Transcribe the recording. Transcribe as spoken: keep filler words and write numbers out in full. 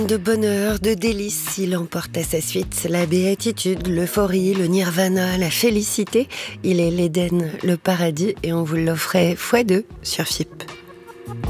De bonheur, de délices, il emporte à sa suite la béatitude, l'euphorie, le nirvana, la félicité. Il est l'Éden, le paradis, et on vous l'offrait fois deux sur F I P.